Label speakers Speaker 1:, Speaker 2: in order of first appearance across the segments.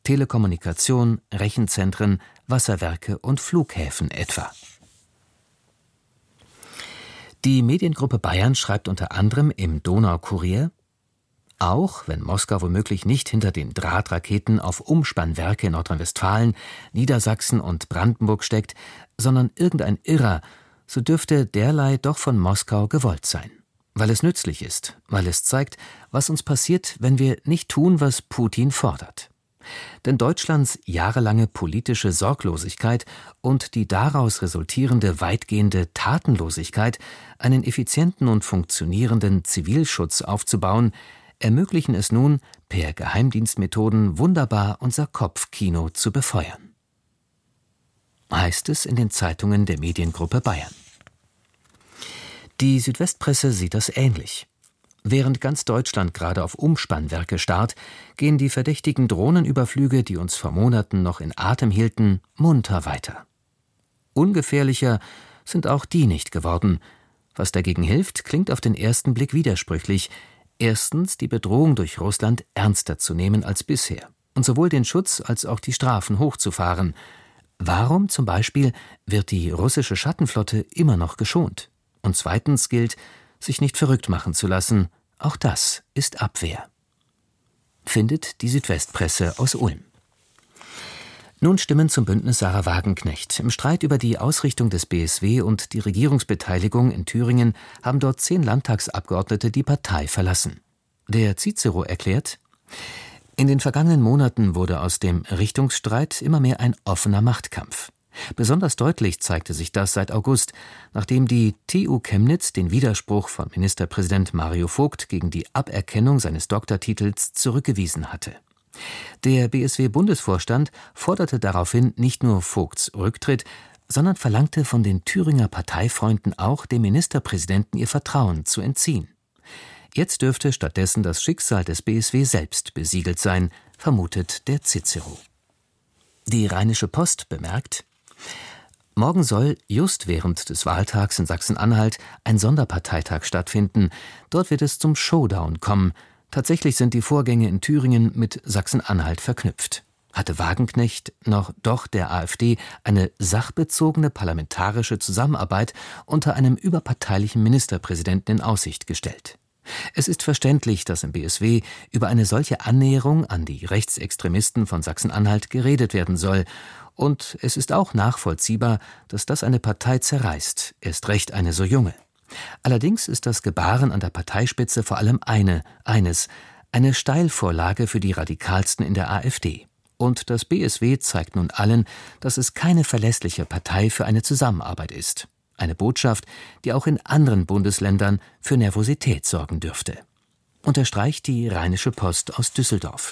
Speaker 1: Telekommunikation, Rechenzentren, Wasserwerke und Flughäfen etwa. Die Mediengruppe Bayern schreibt unter anderem im Donaukurier: Auch wenn Moskau womöglich nicht hinter den Drahtraketen auf Umspannwerke in Nordrhein-Westfalen, Niedersachsen und Brandenburg steckt, sondern irgendein Irrer, so dürfte derlei doch von Moskau gewollt sein. Weil es nützlich ist, weil es zeigt, was uns passiert, wenn wir nicht tun, was Putin fordert. Denn Deutschlands jahrelange politische Sorglosigkeit und die daraus resultierende weitgehende Tatenlosigkeit, einen effizienten und funktionierenden Zivilschutz aufzubauen, ermöglichen es nun, per Geheimdienstmethoden wunderbar unser Kopfkino zu befeuern. Heißt es in den Zeitungen der Mediengruppe Bayern. Die Südwestpresse sieht das ähnlich. Während ganz Deutschland gerade auf Umspannwerke starrt, gehen die verdächtigen Drohnenüberflüge, die uns vor Monaten noch in Atem hielten, munter weiter. Ungefährlicher sind auch die nicht geworden. Was dagegen hilft, klingt auf den ersten Blick widersprüchlich. Erstens die Bedrohung durch Russland ernster zu nehmen als bisher und sowohl den Schutz als auch die Strafen hochzufahren. Warum zum Beispiel wird die russische Schattenflotte immer noch geschont? Und zweitens gilt, sich nicht verrückt machen zu lassen, auch das ist Abwehr. Findet die Südwestpresse aus Ulm. Nun Stimmen zum Bündnis Sarah Wagenknecht. Im Streit über die Ausrichtung des BSW und die Regierungsbeteiligung in Thüringen haben dort 10 Landtagsabgeordnete die Partei verlassen. Der Cicero erklärt: In den vergangenen Monaten wurde aus dem Richtungsstreit immer mehr ein offener Machtkampf. Besonders deutlich zeigte sich das seit August, nachdem die TU Chemnitz den Widerspruch von Ministerpräsident Mario Vogt gegen die Aberkennung seines Doktortitels zurückgewiesen hatte. Der BSW-Bundesvorstand forderte daraufhin nicht nur Vogts Rücktritt, sondern verlangte von den Thüringer Parteifreunden auch, dem Ministerpräsidenten ihr Vertrauen zu entziehen. Jetzt dürfte stattdessen das Schicksal des BSW selbst besiegelt sein, vermutet der Cicero. Die Rheinische Post bemerkt: Morgen soll, just während des Wahltags in Sachsen-Anhalt, ein Sonderparteitag stattfinden. Dort wird es zum Showdown kommen. Tatsächlich sind die Vorgänge in Thüringen mit Sachsen-Anhalt verknüpft. Hatte Wagenknecht noch doch der AfD eine sachbezogene parlamentarische Zusammenarbeit unter einem überparteilichen Ministerpräsidenten in Aussicht gestellt. Es ist verständlich, dass im BSW über eine solche Annäherung an die Rechtsextremisten von Sachsen-Anhalt geredet werden soll. Und es ist auch nachvollziehbar, dass das eine Partei zerreißt, erst recht eine so junge. Allerdings ist das Gebaren an der Parteispitze vor allem eine Steilvorlage für die Radikalsten in der AfD. Und das BSW zeigt nun allen, dass es keine verlässliche Partei für eine Zusammenarbeit ist. Eine Botschaft, die auch in anderen Bundesländern für Nervosität sorgen dürfte. Unterstreicht die Rheinische Post aus Düsseldorf.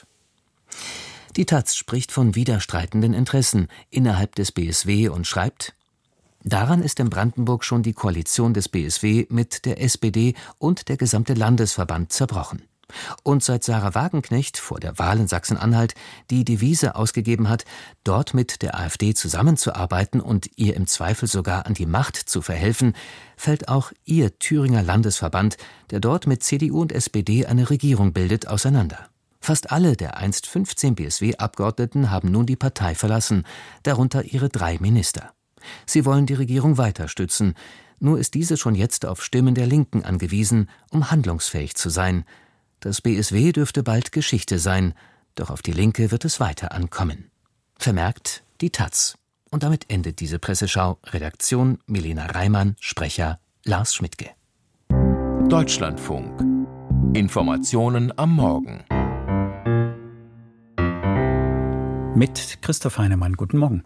Speaker 1: Die taz spricht von widerstreitenden Interessen innerhalb des BSW und schreibt: Daran ist in Brandenburg schon die Koalition des BSW mit der SPD und der gesamte Landesverband zerbrochen. Und seit Sarah Wagenknecht vor der Wahl in Sachsen-Anhalt die Devise ausgegeben hat, dort mit der AfD zusammenzuarbeiten und ihr im Zweifel sogar an die Macht zu verhelfen, fällt auch ihr Thüringer Landesverband, der dort mit CDU und SPD eine Regierung bildet, auseinander. Fast alle der einst 15 BSW-Abgeordneten haben nun die Partei verlassen, darunter ihre 3 Minister. Sie wollen die Regierung weiter stützen, nur ist diese schon jetzt auf Stimmen der Linken angewiesen, um handlungsfähig zu sein. Das BSW dürfte bald Geschichte sein, doch auf die Linke wird es weiter ankommen. Vermerkt die taz. Und damit endet diese Presseschau. Redaktion Milena Reimann, Sprecher Lars Schmidtke.
Speaker 2: Deutschlandfunk. Informationen am Morgen.
Speaker 3: Mit Christoph Heinemann. Guten Morgen.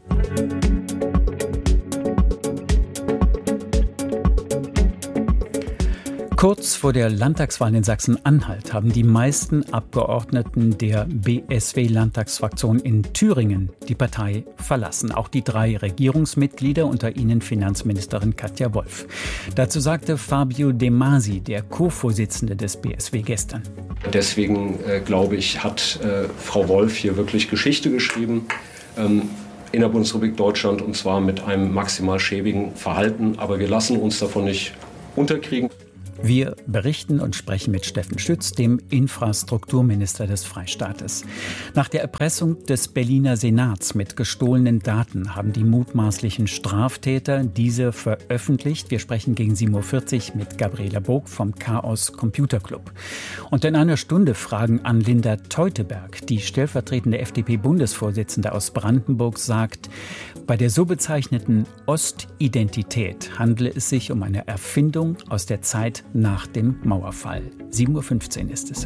Speaker 3: Kurz vor der Landtagswahl in Sachsen-Anhalt haben die meisten Abgeordneten der BSW-Landtagsfraktion in Thüringen die Partei verlassen. Auch die 3 Regierungsmitglieder, unter ihnen Finanzministerin Katja Wolf. Dazu sagte Fabio De Masi, der Co-Vorsitzende des BSW, gestern.
Speaker 4: Deswegen, glaube ich, hat Frau Wolf hier wirklich Geschichte geschrieben in der Bundesrepublik Deutschland, und zwar mit einem maximal schäbigen Verhalten. Aber wir lassen uns davon nicht unterkriegen.
Speaker 3: Wir berichten und sprechen mit Steffen Schütz, dem Infrastrukturminister des Freistaates. Nach der Erpressung des Berliner Senats mit gestohlenen Daten haben die mutmaßlichen Straftäter diese veröffentlicht. Wir sprechen gegen 7.40 Uhr mit Gabriela Bog vom Chaos Computer Club. Und in einer Stunde Fragen an Linda Teuteberg. Die stellvertretende FDP-Bundesvorsitzende aus Brandenburg sagt, bei der so bezeichneten Ostidentität handele es sich um eine Erfindung aus der Zeit nach dem Mauerfall. 7.15 Uhr ist es.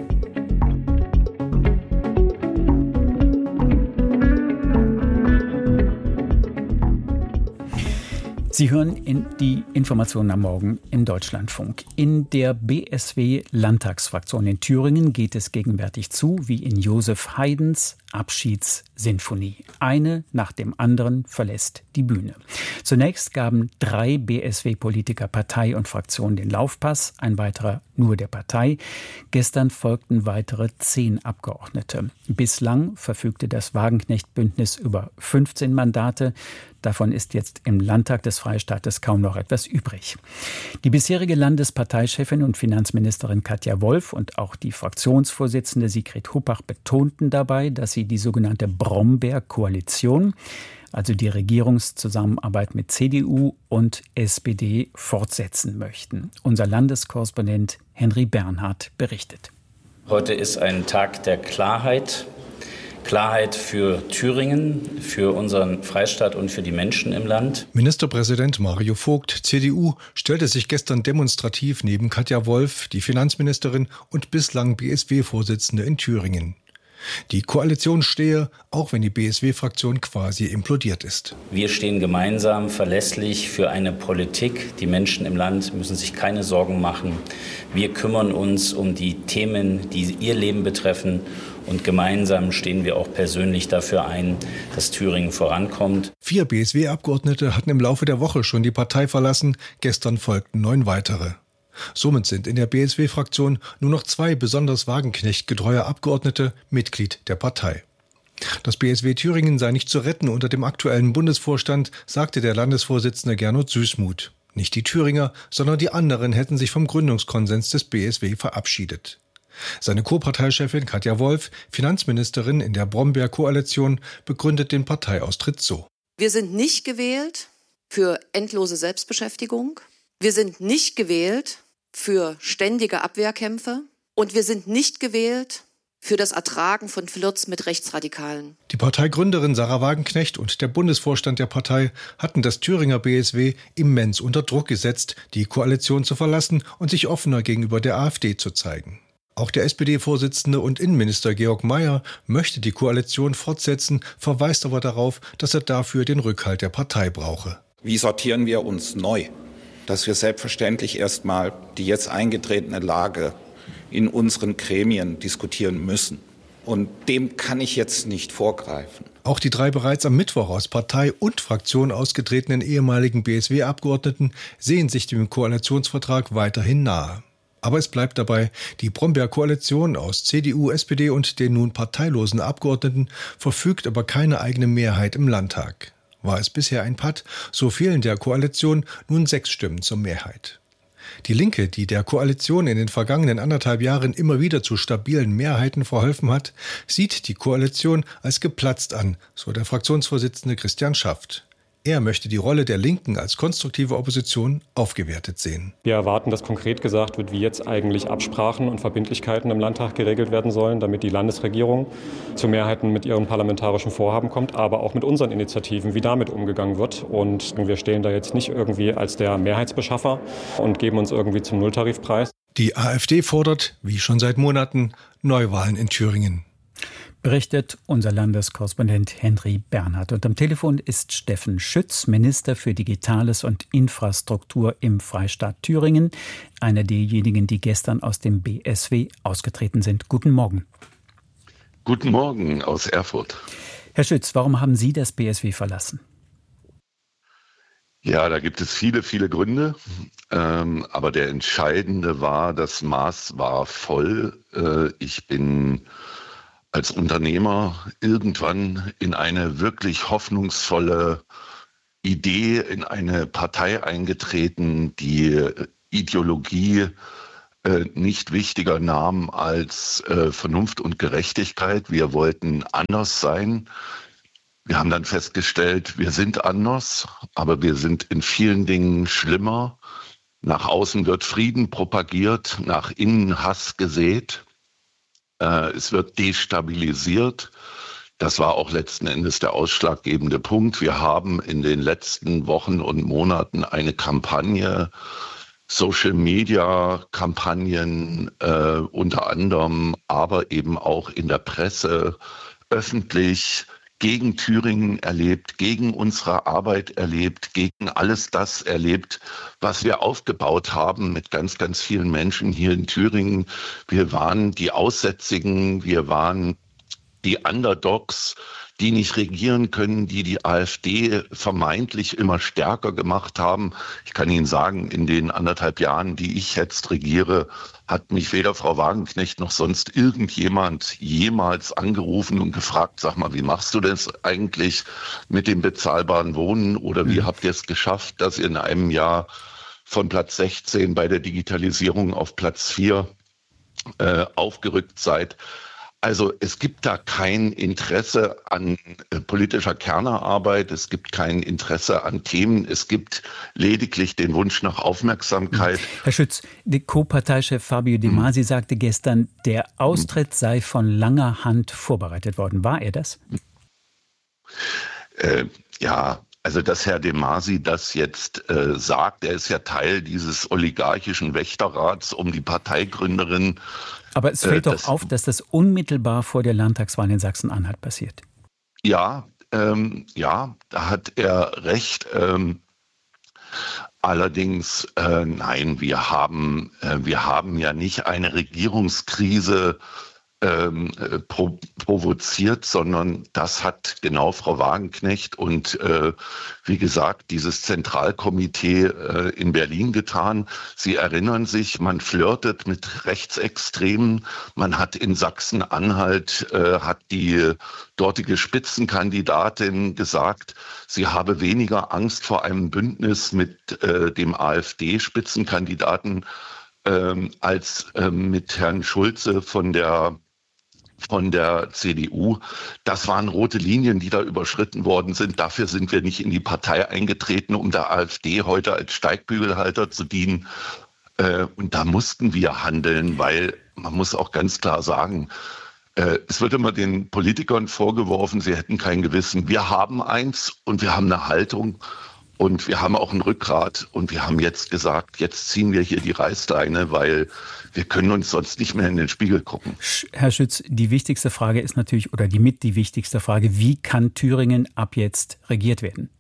Speaker 3: Sie hören in die Informationen am Morgen im Deutschlandfunk. In der BSW-Landtagsfraktion in Thüringen geht es gegenwärtig zu wie in Josef Haydns Abschiedssinfonie. Eine nach dem anderen verlässt die Bühne. Zunächst gaben 3 BSW-Politiker Partei und Fraktion den Laufpass, ein weiterer nur der Partei. Gestern folgten weitere 10 Abgeordnete. Bislang verfügte das Wagenknecht-Bündnis über 15 Mandate. Davon ist jetzt im Landtag des Freistaates kaum noch etwas übrig. Die bisherige Landesparteichefin und Finanzministerin Katja Wolf und auch die Fraktionsvorsitzende Sigrid Huppach betonten dabei, dass sie die sogenannte Brombeer-Koalition, also die Regierungszusammenarbeit mit CDU und SPD, fortsetzen möchten. Unser Landeskorrespondent Henry Bernhard berichtet.
Speaker 5: Heute ist ein Tag der Klarheit. Klarheit für Thüringen, für unseren Freistaat und für die Menschen im Land.
Speaker 6: Ministerpräsident Mario Vogt, CDU, stellte sich gestern demonstrativ neben Katja Wolf, die Finanzministerin und bislang BSW-Vorsitzende in Thüringen. Die Koalition stehe, auch wenn die BSW-Fraktion quasi implodiert ist.
Speaker 5: Wir stehen gemeinsam verlässlich für eine Politik. Die Menschen im Land müssen sich keine Sorgen machen. Wir kümmern uns um die Themen, die ihr Leben betreffen. Und gemeinsam stehen wir auch persönlich dafür ein, dass Thüringen vorankommt.
Speaker 6: 4 BSW-Abgeordnete hatten im Laufe der Woche schon die Partei verlassen. Gestern folgten 9 weitere. Somit sind in der BSW-Fraktion nur noch 2 besonders Wagenknecht-getreue Abgeordnete Mitglied der Partei. Das BSW Thüringen sei nicht zu retten unter dem aktuellen Bundesvorstand, sagte der Landesvorsitzende Gernot Süßmuth. Nicht die Thüringer, sondern die anderen hätten sich vom Gründungskonsens des BSW verabschiedet. Seine Co-Parteichefin Katja Wolf, Finanzministerin in der Brombeer-Koalition, begründet den Parteiaustritt so.
Speaker 7: Wir sind nicht gewählt für endlose Selbstbeschäftigung. Wir sind nicht gewählt für ständige Abwehrkämpfe. Und wir sind nicht gewählt für das Ertragen von Flirts mit Rechtsradikalen.
Speaker 6: Die Parteigründerin Sarah Wagenknecht und der Bundesvorstand der Partei hatten das Thüringer BSW immens unter Druck gesetzt, die Koalition zu verlassen und sich offener gegenüber der AfD zu zeigen. Auch der SPD-Vorsitzende und Innenminister Georg Mayer möchte die Koalition fortsetzen, verweist aber darauf, dass er dafür den Rückhalt der Partei brauche.
Speaker 8: Wie sortieren wir uns neu? Dass wir selbstverständlich erstmal die jetzt eingetretene Lage in unseren Gremien diskutieren müssen. Und dem kann ich jetzt nicht vorgreifen.
Speaker 6: Auch die 3 bereits am Mittwoch aus Partei und Fraktion ausgetretenen ehemaligen BSW-Abgeordneten sehen sich dem Koalitionsvertrag weiterhin nahe. Aber es bleibt dabei, die Brombeer-Koalition aus CDU, SPD und den nun parteilosen Abgeordneten verfügt über keine eigene Mehrheit im Landtag. War es bisher ein Patt, so fehlen der Koalition nun 6 Stimmen zur Mehrheit. Die Linke, die der Koalition in den vergangenen 1,5 Jahren immer wieder zu stabilen Mehrheiten verholfen hat, sieht die Koalition als geplatzt an, so der Fraktionsvorsitzende Christian Schaft. Er möchte die Rolle der Linken als konstruktive Opposition aufgewertet sehen.
Speaker 9: Wir erwarten, dass konkret gesagt wird, wie jetzt eigentlich Absprachen und Verbindlichkeiten im Landtag geregelt werden sollen, damit die Landesregierung zu Mehrheiten mit ihren parlamentarischen Vorhaben kommt, aber auch mit unseren Initiativen, wie damit umgegangen wird. Und wir stehen da jetzt nicht irgendwie als der Mehrheitsbeschaffer und geben uns irgendwie zum Nulltarifpreis.
Speaker 6: Die AfD fordert, wie schon seit Monaten, Neuwahlen in Thüringen.
Speaker 3: Berichtet unser Landeskorrespondent Henry Bernhard. Und am Telefon ist Steffen Schütz, Minister für Digitales und Infrastruktur im Freistaat Thüringen, einer derjenigen, die gestern aus dem BSW ausgetreten sind. Guten Morgen.
Speaker 10: Guten Morgen aus Erfurt.
Speaker 3: Herr Schütz, warum haben Sie das BSW verlassen?
Speaker 10: Ja, da gibt es viele, viele Gründe. Aber der entscheidende war, das Maß war voll. Ich bin als Unternehmer irgendwann in eine wirklich hoffnungsvolle Idee, in eine Partei eingetreten, die Ideologie nicht wichtiger nahm als Vernunft und Gerechtigkeit. Wir wollten anders sein. Wir haben dann festgestellt, wir sind anders, aber wir sind in vielen Dingen schlimmer. Nach außen wird Frieden propagiert, nach innen Hass gesät. Es wird destabilisiert. Das war auch letzten Endes der ausschlaggebende Punkt. Wir haben in den letzten Wochen und Monaten eine Kampagne, Social-Media-Kampagnen unter anderem, aber eben auch in der Presse öffentlich gegen Thüringen erlebt, gegen unsere Arbeit erlebt, gegen alles das erlebt, was wir aufgebaut haben mit ganz, ganz vielen Menschen hier in Thüringen. Wir waren die Aussätzigen, wir waren die Underdogs, die nicht regieren können, die AfD vermeintlich immer stärker gemacht haben. Ich kann Ihnen sagen, in den 1,5 Jahren, die ich jetzt regiere, hat mich weder Frau Wagenknecht noch sonst irgendjemand jemals angerufen und gefragt, sag mal, wie machst du das eigentlich mit dem bezahlbaren Wohnen oder wie habt ihr es geschafft, dass ihr in einem Jahr von Platz 16 bei der Digitalisierung auf Platz 4 aufgerückt seid? Also es gibt da kein Interesse an politischer Kernerarbeit, es gibt kein Interesse an Themen, es gibt lediglich den Wunsch nach Aufmerksamkeit.
Speaker 3: Herr Schütz, der Co-Parteichef Fabio De Masi sagte gestern, der Austritt sei von langer Hand vorbereitet worden. War er das?
Speaker 10: Ja, also dass Herr De Masi das jetzt sagt, er ist ja Teil dieses oligarchischen Wächterrats um die Parteigründerin.
Speaker 3: Aber es fällt doch auf, dass das unmittelbar vor der Landtagswahl in Sachsen-Anhalt passiert.
Speaker 10: Ja, da hat er recht. Allerdings, nein, wir haben ja nicht eine Regierungskrise provoziert, sondern das hat genau Frau Wagenknecht und wie gesagt, dieses Zentralkomitee in Berlin getan. Sie erinnern sich, man flirtet mit Rechtsextremen. Man hat in Sachsen-Anhalt, hat die dortige Spitzenkandidatin gesagt, sie habe weniger Angst vor einem Bündnis mit dem AfD-Spitzenkandidaten als mit Herrn Schulze von der CDU. Das waren rote Linien, die da überschritten worden sind. Dafür sind wir nicht in die Partei eingetreten, um der AfD heute als Steigbügelhalter zu dienen. Und da mussten wir handeln, weil man muss auch ganz klar sagen, es wird immer den Politikern vorgeworfen, sie hätten kein Gewissen. Wir haben eins und wir haben eine Haltung. Und wir haben auch ein Rückgrat und wir haben jetzt gesagt, jetzt ziehen wir hier die Reißleine, weil wir können uns sonst nicht mehr in den Spiegel gucken.
Speaker 3: Herr Schütz, die wichtigste Frage ist natürlich, oder die wichtigste Frage, wie kann Thüringen ab jetzt regiert werden?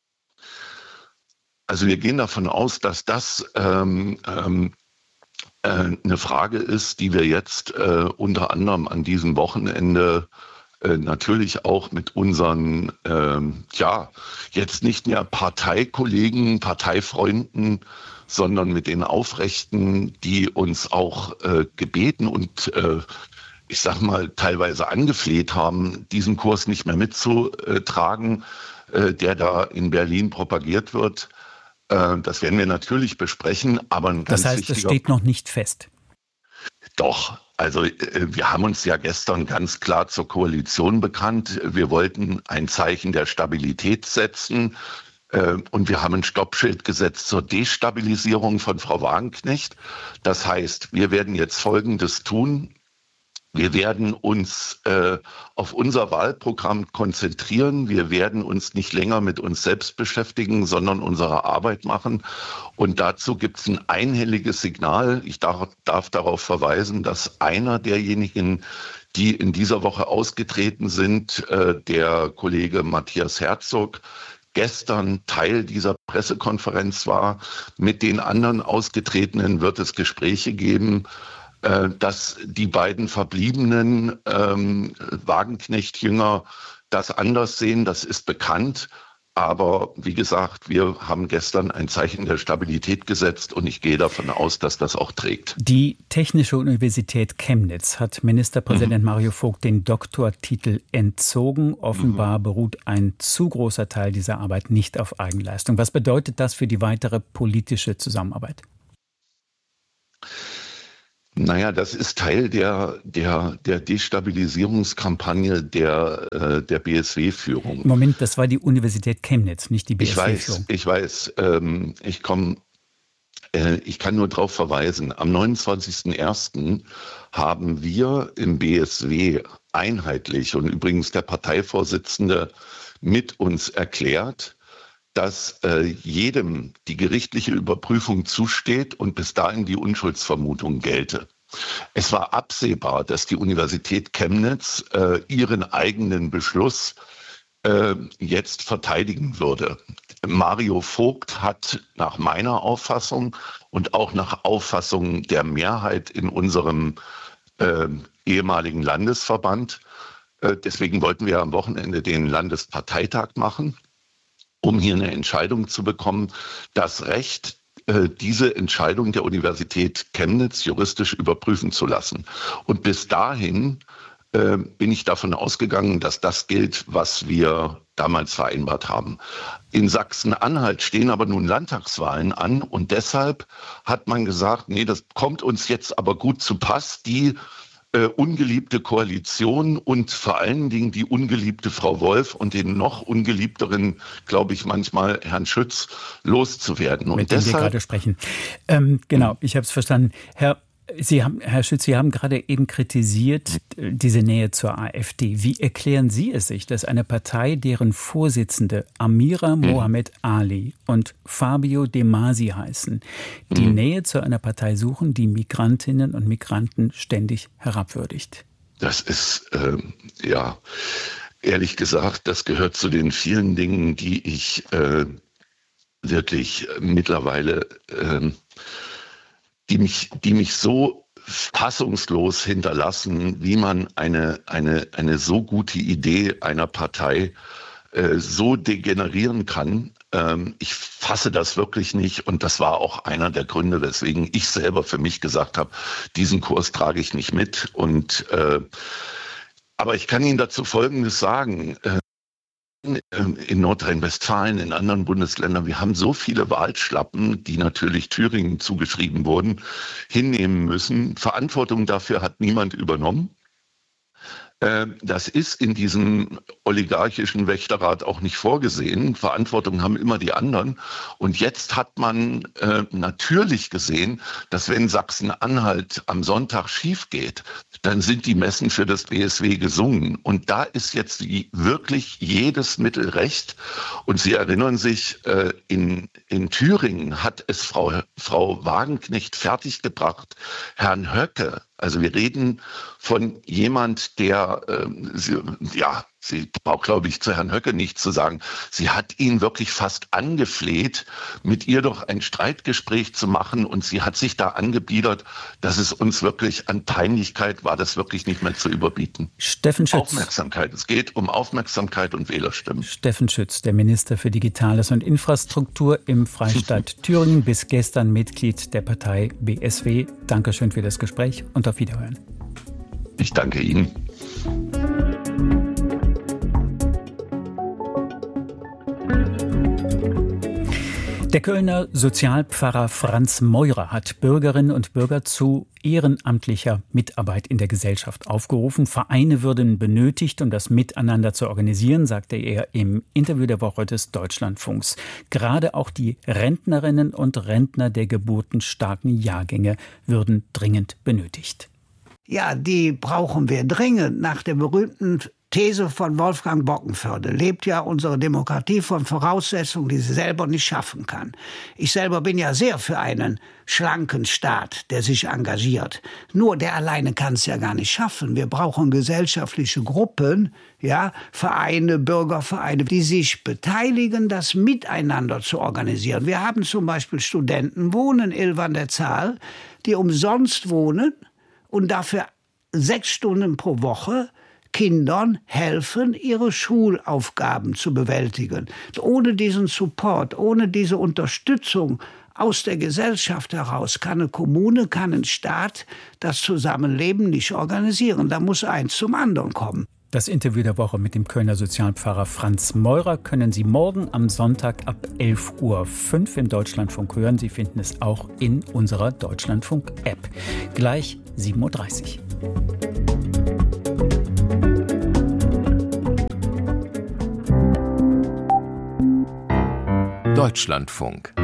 Speaker 10: Also wir gehen davon aus, dass das eine Frage ist, die wir jetzt unter anderem an diesem Wochenende natürlich auch mit unseren, jetzt nicht mehr Parteikollegen, Parteifreunden, sondern mit den Aufrechten, die uns auch gebeten und ich sag mal teilweise angefleht haben, diesen Kurs nicht mehr mitzutragen, der da in Berlin propagiert wird. Das werden wir natürlich besprechen, aber ein ganz
Speaker 3: wichtiger... Das heißt, es steht noch nicht fest?
Speaker 10: Doch. Also wir haben uns ja gestern ganz klar zur Koalition bekannt. Wir wollten ein Zeichen der Stabilität setzen und wir haben ein Stoppschild gesetzt zur Destabilisierung von Frau Wagenknecht. Das heißt, wir werden jetzt Folgendes tun. Wir werden uns auf unser Wahlprogramm konzentrieren. Wir werden uns nicht länger mit uns selbst beschäftigen, sondern unsere Arbeit machen. Und dazu gibt es ein einhelliges Signal. Ich darf darauf verweisen, dass einer derjenigen, die in dieser Woche ausgetreten sind, der Kollege Matthias Herzog, gestern Teil dieser Pressekonferenz war. Mit den anderen Ausgetretenen wird es Gespräche geben, dass die beiden verbliebenen Wagenknecht-Jünger das anders sehen, das ist bekannt. Aber wie gesagt, wir haben gestern ein Zeichen der Stabilität gesetzt und ich gehe davon aus, dass das auch trägt.
Speaker 3: Die Technische Universität Chemnitz hat Ministerpräsident Mario Vogt den Doktortitel entzogen. Offenbar beruht ein zu großer Teil dieser Arbeit nicht auf Eigenleistung. Was bedeutet das für die weitere politische Zusammenarbeit?
Speaker 10: Naja, das ist Teil der Destabilisierungskampagne der BSW-Führung.
Speaker 3: Moment, das war die Universität Chemnitz, nicht die BSW-Führung.
Speaker 10: Ich weiß. Ich kann nur darauf verweisen. Am 29.01. haben wir im BSW einheitlich und übrigens der Parteivorsitzende mit uns erklärt, dass jedem die gerichtliche Überprüfung zusteht und bis dahin die Unschuldsvermutung gelte. Es war absehbar, dass die Universität Chemnitz ihren eigenen Beschluss jetzt verteidigen würde. Mario Vogt hat nach meiner Auffassung und auch nach Auffassung der Mehrheit in unserem ehemaligen Landesverband, deswegen wollten wir am Wochenende den Landesparteitag machen, um hier eine Entscheidung zu bekommen, das Recht, diese Entscheidung der Universität Chemnitz juristisch überprüfen zu lassen. Und bis dahin bin ich davon ausgegangen, dass das gilt, was wir damals vereinbart haben. In Sachsen-Anhalt stehen aber nun Landtagswahlen an und deshalb hat man gesagt, nee, das kommt uns jetzt aber gut zu Pass, die ungeliebte Koalition und vor allen Dingen die ungeliebte Frau Wolf und den noch ungeliebteren, glaube ich, manchmal Herrn Schütz loszuwerden. Und
Speaker 3: mit dem wir gerade sprechen. Genau, ich habe es verstanden. Herr Schütz, Sie haben gerade eben kritisiert diese Nähe zur AfD. Wie erklären Sie es sich, dass eine Partei, deren Vorsitzende Amira Mohamed Ali und Fabio De Masi heißen, die Nähe zu einer Partei suchen, die Migrantinnen und Migranten ständig herabwürdigt?
Speaker 10: Das ist, ehrlich gesagt, das gehört zu den vielen Dingen, die ich wirklich mittlerweile die mich so fassungslos hinterlassen, wie man eine so gute Idee einer Partei so degenerieren kann. Ich fasse das wirklich nicht und das war auch einer der Gründe, weswegen ich selber für mich gesagt habe, diesen Kurs trage ich nicht mit. Aber ich kann Ihnen dazu Folgendes sagen. In Nordrhein-Westfalen, in anderen Bundesländern, wir haben so viele Wahlschlappen, die natürlich Thüringen zugeschrieben wurden, hinnehmen müssen. Verantwortung dafür hat niemand übernommen. Das ist in diesem oligarchischen Wächterrat auch nicht vorgesehen. Verantwortung haben immer die anderen. Und jetzt hat man natürlich gesehen, dass wenn Sachsen-Anhalt am Sonntag schief geht, dann sind die Messen für das BSW gesungen. Und da ist jetzt wirklich jedes Mittel recht. Und Sie erinnern sich, in Thüringen hat es Frau Wagenknecht fertiggebracht, Herrn Höcke, also wir reden von jemand, der, sie braucht, glaube ich, zu Herrn Höcke nichts zu sagen. Sie hat ihn wirklich fast angefleht, mit ihr doch ein Streitgespräch zu machen. Und sie hat sich da angebiedert, dass es uns wirklich an Peinlichkeit war, das wirklich nicht mehr zu überbieten.
Speaker 3: Steffen Schütz.
Speaker 10: Aufmerksamkeit. Es geht um Aufmerksamkeit und Wählerstimmen.
Speaker 3: Steffen Schütz, der Minister für Digitales und Infrastruktur im Freistaat Thüringen, bis gestern Mitglied der Partei BSW. Dankeschön für das Gespräch und auf Wiederhören.
Speaker 10: Ich danke Ihnen.
Speaker 3: Der Kölner Sozialpfarrer Franz Meurer hat Bürgerinnen und Bürger zu ehrenamtlicher Mitarbeit in der Gesellschaft aufgerufen. Vereine würden benötigt, um das Miteinander zu organisieren, sagte er im Interview der Woche des Deutschlandfunks. Gerade auch die Rentnerinnen und Rentner der geburtenstarken Jahrgänge würden dringend benötigt.
Speaker 11: Ja, die brauchen wir dringend. Nach der berühmten These von Wolfgang Bockenförde lebt ja unsere Demokratie von Voraussetzungen, die sie selber nicht schaffen kann. Ich selber bin ja sehr für einen schlanken Staat, der sich engagiert. Nur der alleine kann es ja gar nicht schaffen. Wir brauchen gesellschaftliche Gruppen, ja, Vereine, Bürgervereine, die sich beteiligen, das miteinander zu organisieren. Wir haben zum Beispiel Studentenwohnen, 11 an der Zahl, die umsonst wohnen und dafür 6 Stunden pro Woche Kindern helfen, ihre Schulaufgaben zu bewältigen. Ohne diesen Support, ohne diese Unterstützung aus der Gesellschaft heraus kann eine Kommune, kann ein Staat das Zusammenleben nicht organisieren. Da muss eins zum anderen kommen.
Speaker 3: Das Interview der Woche mit dem Kölner Sozialpfarrer Franz Meurer können Sie morgen am Sonntag ab 11.05 Uhr im Deutschlandfunk hören. Sie finden es auch in unserer Deutschlandfunk-App. Gleich 7.30
Speaker 2: Uhr. Deutschlandfunk.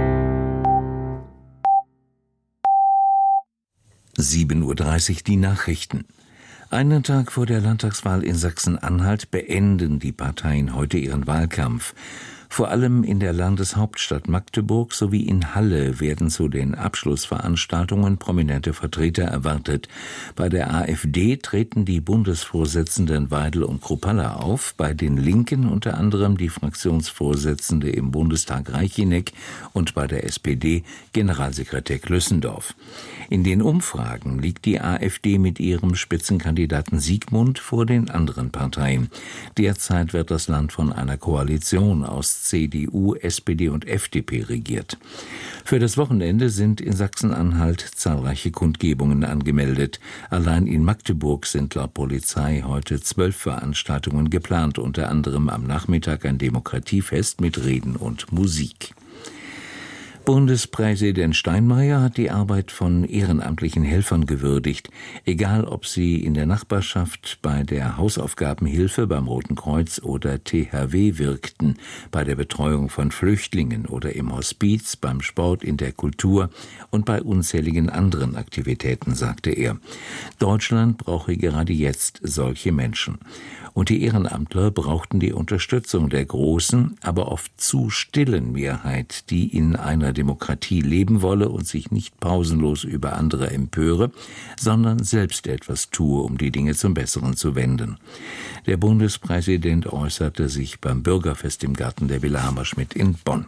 Speaker 12: 7.30 Uhr die Nachrichten. Einen Tag vor der Landtagswahl in Sachsen-Anhalt beenden die Parteien heute ihren Wahlkampf. Vor allem in der Landeshauptstadt Magdeburg sowie in Halle werden zu den Abschlussveranstaltungen prominente Vertreter erwartet. Bei der AfD treten die Bundesvorsitzenden Weidel und Kruppalla auf, bei den Linken unter anderem die Fraktionsvorsitzende im Bundestag Reicheneck und bei der SPD Generalsekretär Klössendorf. In den Umfragen liegt die AfD mit ihrem Spitzenkandidaten Siegmund vor den anderen Parteien. Derzeit wird das Land von einer Koalition aus CDU, SPD und FDP regiert. Für das Wochenende sind in Sachsen-Anhalt zahlreiche Kundgebungen angemeldet. Allein in Magdeburg sind laut Polizei heute 12 Veranstaltungen geplant, unter anderem am Nachmittag ein Demokratiefest mit Reden und Musik. Bundespräsident Steinmeier hat die Arbeit von ehrenamtlichen Helfern gewürdigt, egal ob sie in der Nachbarschaft bei der Hausaufgabenhilfe beim Roten Kreuz oder THW wirkten, bei der Betreuung von Flüchtlingen oder im Hospiz, beim Sport, in der Kultur und bei unzähligen anderen Aktivitäten, sagte er. Deutschland brauche gerade jetzt solche Menschen. Und die Ehrenamtler brauchten die Unterstützung der großen, aber oft zu stillen Mehrheit, die in einer Demokratie leben wolle und sich nicht pausenlos über andere empöre, sondern selbst etwas tue, um die Dinge zum Besseren zu wenden. Der Bundespräsident äußerte sich beim Bürgerfest im Garten der Villa Hammerschmidt in Bonn.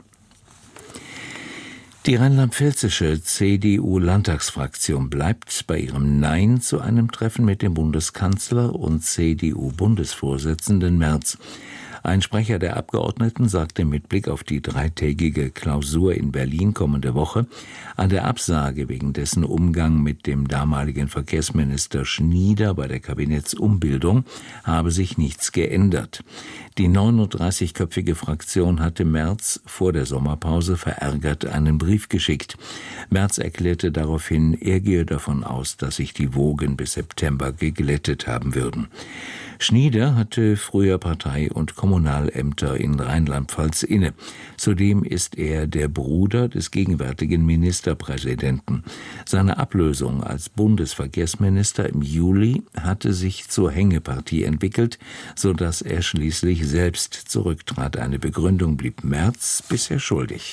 Speaker 12: Die rheinland-pfälzische CDU-Landtagsfraktion bleibt bei ihrem Nein zu einem Treffen mit dem Bundeskanzler und CDU-Bundesvorsitzenden Merz. Ein Sprecher der Abgeordneten sagte mit Blick auf die 3-tägige Klausur in Berlin kommende Woche, an der Absage wegen dessen Umgang mit dem damaligen Verkehrsminister Schnieder bei der Kabinettsumbildung habe sich nichts geändert. Die 39-köpfige Fraktion hatte Merz vor der Sommerpause verärgert einen Brief geschickt. Merz erklärte daraufhin, er gehe davon aus, dass sich die Wogen bis September geglättet haben würden. Schnieder hatte früher Partei- und Kommunalämter in Rheinland-Pfalz inne. Zudem ist er der Bruder des gegenwärtigen Ministerpräsidenten. Seine Ablösung als Bundesverkehrsminister im Juli hatte sich zur Hängepartie entwickelt, sodass er schließlich selbst zurücktrat. Eine Begründung blieb Merz bisher schuldig.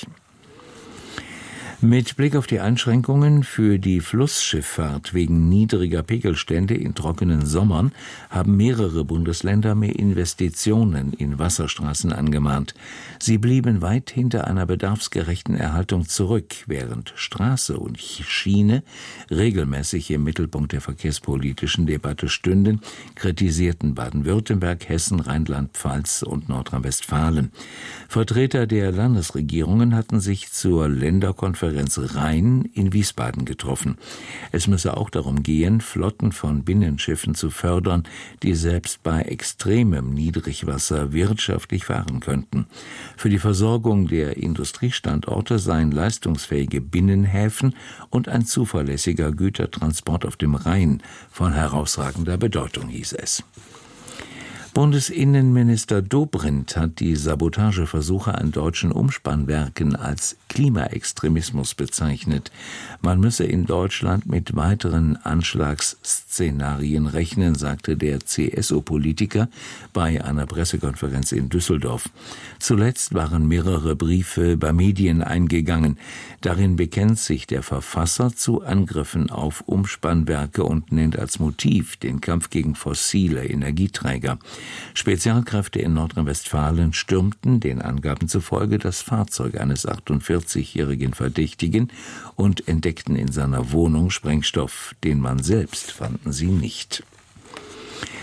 Speaker 12: Mit Blick auf die Einschränkungen für die Flussschifffahrt wegen niedriger Pegelstände in trockenen Sommern haben mehrere Bundesländer mehr Investitionen in Wasserstraßen angemahnt. Sie blieben weit hinter einer bedarfsgerechten Erhaltung zurück, während Straße und Schiene regelmäßig im Mittelpunkt der verkehrspolitischen Debatte stünden, kritisierten Baden-Württemberg, Hessen, Rheinland-Pfalz und Nordrhein-Westfalen. Vertreter der Landesregierungen hatten sich zur Länderkonferenz Rhein in Wiesbaden getroffen. Es müsse auch darum gehen, Flotten von Binnenschiffen zu fördern, die selbst bei extremem Niedrigwasser wirtschaftlich fahren könnten. Für die Versorgung der Industriestandorte seien leistungsfähige Binnenhäfen und ein zuverlässiger Gütertransport auf dem Rhein von herausragender Bedeutung, hieß es. Bundesinnenminister Dobrindt hat die Sabotageversuche an deutschen Umspannwerken als Klimaextremismus bezeichnet. Man müsse in Deutschland mit weiteren Anschlagsszenarien rechnen, sagte der CSU-Politiker bei einer Pressekonferenz in Düsseldorf. Zuletzt waren mehrere Briefe bei Medien eingegangen. Darin bekennt sich der Verfasser zu Angriffen auf Umspannwerke und nennt als Motiv den Kampf gegen fossile Energieträger. Spezialkräfte in Nordrhein-Westfalen stürmten den Angaben zufolge das Fahrzeug eines 48-jährigen Verdächtigen und entdeckten in seiner Wohnung Sprengstoff. Den Mann selbst fanden sie nicht.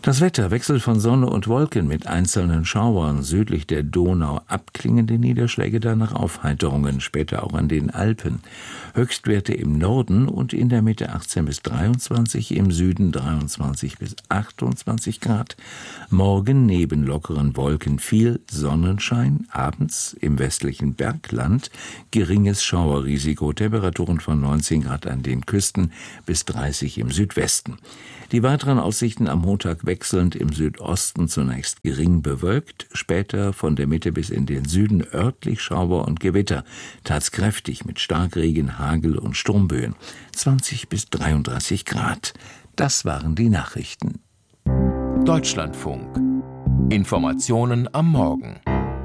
Speaker 12: Das Wetter: Wechsel von Sonne und Wolken mit einzelnen Schauern, südlich der Donau abklingende Niederschläge, danach Aufheiterungen, später auch an den Alpen. Höchstwerte im Norden und in der Mitte 18 bis 23, im Süden 23 bis 28 Grad. Morgen neben lockeren Wolken viel Sonnenschein, abends im westlichen Bergland geringes Schauerrisiko, Temperaturen von 19 Grad an den Küsten bis 30 im Südwesten. Die weiteren Aussichten am Montag wechselnd: im Südosten zunächst gering bewölkt, später von der Mitte bis in den Süden örtlich Schauer und Gewitter, teils kräftig mit Starkregen, Hagel und Sturmböen. 20 bis 33 Grad. Das waren die Nachrichten.
Speaker 2: Deutschlandfunk. Informationen am Morgen.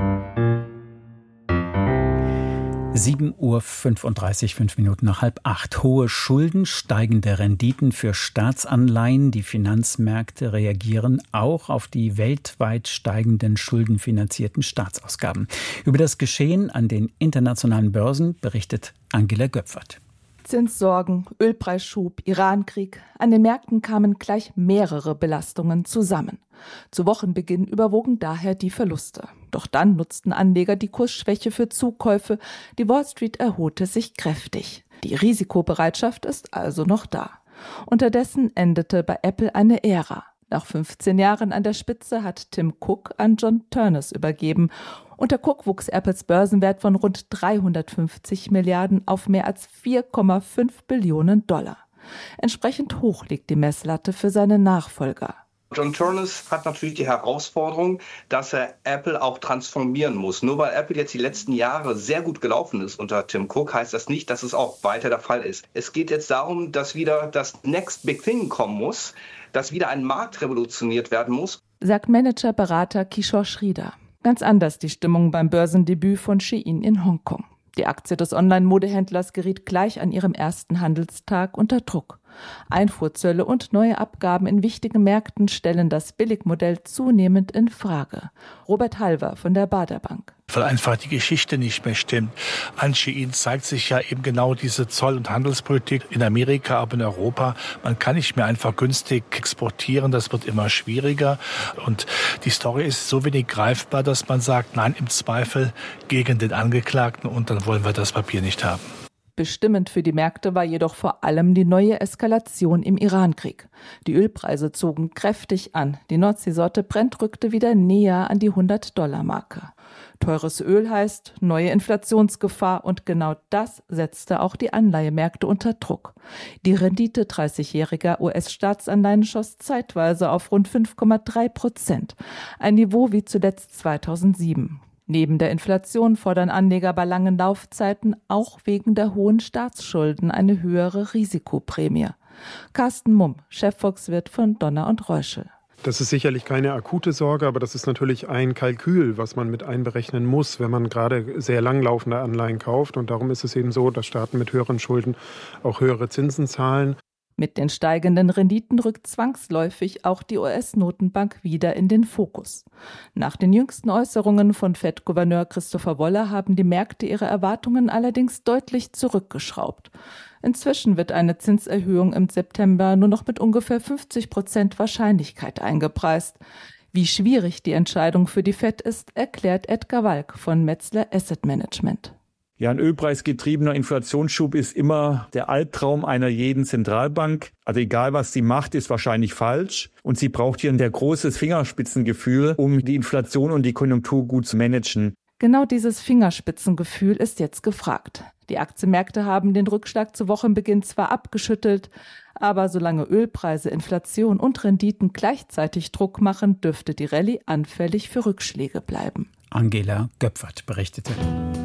Speaker 3: 7:35 Uhr, 5 Minuten nach 7:30. Hohe Schulden, steigende Renditen für Staatsanleihen. Die Finanzmärkte reagieren auch auf die weltweit steigenden schuldenfinanzierten Staatsausgaben. Über das Geschehen an den internationalen Börsen berichtet Angela Göpfert.
Speaker 13: Zinssorgen, Ölpreisschub, Irankrieg. An den Märkten kamen gleich mehrere Belastungen zusammen. Zu Wochenbeginn überwogen daher die Verluste. Doch dann nutzten Anleger die Kursschwäche für Zukäufe. Die Wall Street erholte sich kräftig. Die Risikobereitschaft ist also noch da. Unterdessen endete bei Apple eine Ära. Nach 15 Jahren an der Spitze hat Tim Cook an John Ternus übergeben. Unter Cook wuchs Apples Börsenwert von rund 350 Milliarden auf mehr als 4,5 Billionen $. Entsprechend hoch liegt die Messlatte für seine Nachfolger.
Speaker 14: John Ternus hat natürlich die Herausforderung, dass er Apple auch transformieren muss. Nur weil Apple jetzt die letzten Jahre sehr gut gelaufen ist unter Tim Cook, heißt das nicht, dass es auch weiter der Fall ist. Es geht jetzt darum, dass wieder das Next Big Thing kommen muss, dass wieder ein Markt revolutioniert werden muss,
Speaker 13: sagt Managerberater Kishore Sridhar. Ganz anders die Stimmung beim Börsendebüt von Shein in Hongkong. Die Aktie des Online-Modehändlers geriet gleich an ihrem ersten Handelstag unter Druck. Einfuhrzölle und neue Abgaben in wichtigen Märkten stellen das Billigmodell zunehmend in Frage. Robert Halver von der Baader Bank.
Speaker 15: Weil einfach die Geschichte nicht mehr stimmt. An Shein zeigt sich ja eben genau diese Zoll- und Handelspolitik in Amerika, aber in Europa. Man kann nicht mehr einfach günstig exportieren, das wird immer schwieriger. Und die Story ist so wenig greifbar, dass man sagt, nein, im Zweifel gegen den Angeklagten und dann wollen wir das Papier nicht haben.
Speaker 13: Bestimmend für die Märkte war jedoch vor allem die neue Eskalation im Irankrieg. Die Ölpreise zogen kräftig an. Die Nordseesorte Brent rückte wieder näher an die $100-Marke. Teures Öl heißt neue Inflationsgefahr und genau das setzte auch die Anleihemärkte unter Druck. Die Rendite 30-jähriger US-Staatsanleihen schoss zeitweise auf rund 5,3%, ein Niveau wie zuletzt 2007. Neben der Inflation fordern Anleger bei langen Laufzeiten auch wegen der hohen Staatsschulden eine höhere Risikoprämie. Carsten Mumm, Chefvolkswirt von Donner & Reuschel.
Speaker 16: Das ist sicherlich keine akute Sorge, aber das ist natürlich ein Kalkül, was man mit einberechnen muss, wenn man gerade sehr langlaufende Anleihen kauft. Und darum ist es eben so, dass Staaten mit höheren Schulden auch höhere Zinsen zahlen.
Speaker 13: Mit den steigenden Renditen rückt zwangsläufig auch die US-Notenbank wieder in den Fokus. Nach den jüngsten Äußerungen von Fed-Gouverneur Christopher Waller haben die Märkte ihre Erwartungen allerdings deutlich zurückgeschraubt. Inzwischen wird eine Zinserhöhung im September nur noch mit ungefähr 50% Wahrscheinlichkeit eingepreist. Wie schwierig die Entscheidung für die Fed ist, erklärt Edgar Walk von Metzler Asset Management.
Speaker 17: Ja, ein ölpreisgetriebener Inflationsschub ist immer der Albtraum einer jeden Zentralbank. Also egal, was sie macht, ist wahrscheinlich falsch. Und sie braucht hier ein sehr großes Fingerspitzengefühl, um die Inflation und die Konjunktur gut zu managen.
Speaker 13: Genau dieses Fingerspitzengefühl ist jetzt gefragt. Die Aktienmärkte haben den Rückschlag zu Wochenbeginn zwar abgeschüttelt, aber solange Ölpreise, Inflation und Renditen gleichzeitig Druck machen, dürfte die Rallye anfällig für Rückschläge bleiben.
Speaker 3: Angela Göpfert berichtete.